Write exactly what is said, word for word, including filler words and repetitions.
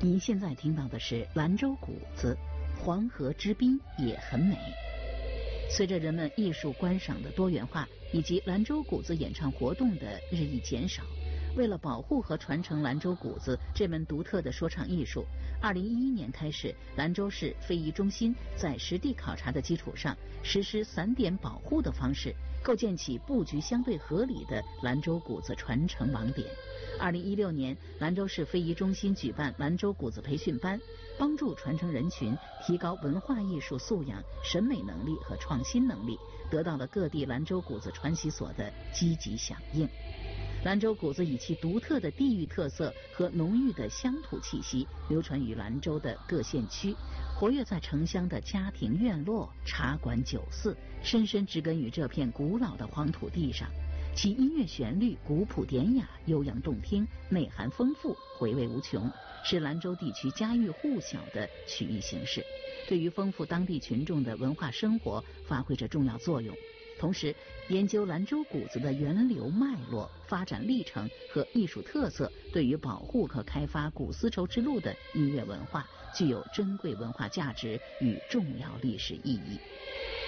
您现在听到的是兰州鼓子，黄河之滨也很美。随着人们艺术观赏的多元化，以及兰州鼓子演唱活动的日益减少，为了保护和传承兰州鼓子这门独特的说唱艺术，二零一一年开始，兰州市非遗中心在实地考察的基础上，实施散点保护的方式，构建起布局相对合理的兰州鼓子传承网点。二零一六年，兰州市非遗中心举办兰州鼓子培训班，帮助传承人群提高文化艺术素养、审美能力和创新能力，得到了各地兰州鼓子传习所的积极响应。兰州鼓子以其独特的地域特色和浓郁的乡土气息，流传于兰州的各县区，活跃在城乡的家庭院落、茶馆酒肆，深深植根于这片古老的黄土地上。其音乐旋律古朴典雅、悠扬动听，内涵丰富，回味无穷，是兰州地区家喻户晓的曲艺形式，对于丰富当地群众的文化生活发挥着重要作用。同时，研究兰州鼓子的源流脉络、发展历程和艺术特色，对于保护和开发古丝绸之路的音乐文化具有珍贵文化价值与重要历史意义。